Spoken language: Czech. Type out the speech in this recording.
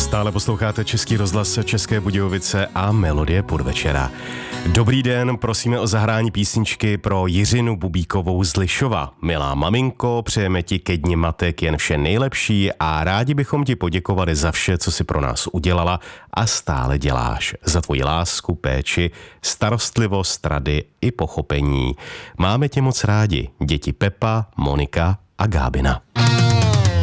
Stále posloucháte Český rozhlas České Budějovice a Melodie podvečera. Dobrý den, prosíme o zahrání písničky pro Jiřinu Bubíkovou z Lišova. Milá maminko, přejeme ti ke dni matek jen vše nejlepší a rádi bychom ti poděkovali za vše, co si pro nás udělala a stále děláš. Za tvoji lásku, péči, starostlivost, rady i pochopení. Máme tě moc rádi. Děti Pepa, Monika a Gábina.